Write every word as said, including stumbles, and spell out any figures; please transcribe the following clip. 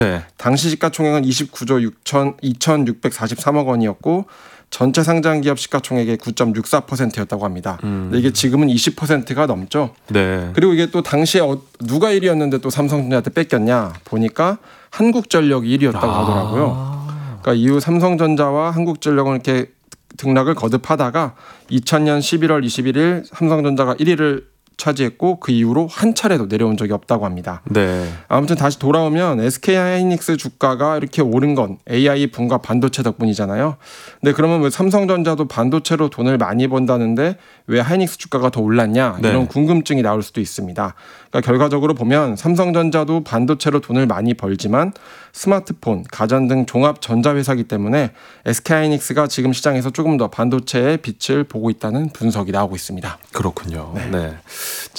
네. 당시 시가총액은 이십구조 이천육백사십삼억 원이었고 전체 상장 기업 시가총액의 구 점 육사 퍼센트였다고 합니다. 음. 근데 이게 지금은 이십 퍼센트가 넘죠. 네. 그리고 이게 또 당시에 어, 누가 일 위였는데 또 삼성전자한테 뺏겼냐 보니까 한국전력이 일 위였다고 아. 하더라고요. 그러니까 이후 삼성전자와 한국전력은 이렇게 등락을 거듭하다가 이천년 십일월 이십일일 삼성전자가 일 위를 차지했고 그 이후로 한 차례도 내려온 적이 없다고 합니다. 네. 아무튼 다시 돌아오면 에스케이하이닉스 주가가 이렇게 오른 건 에이아이 붐과 반도체 덕분이잖아요. 근데 그러면 왜 삼성전자도 반도체로 돈을 많이 번다는데 왜 하이닉스 주가가 더 올랐냐 네. 이런 궁금증이 나올 수도 있습니다. 그러니까 결과적으로 보면 삼성전자도 반도체로 돈을 많이 벌지만 스마트폰, 가전 등 종합 전자회사이기 때문에 에스케이하이닉스가 지금 시장에서 조금 더 반도체의 빛을 보고 있다는 분석이 나오고 있습니다. 그렇군요. 네. 네. 자,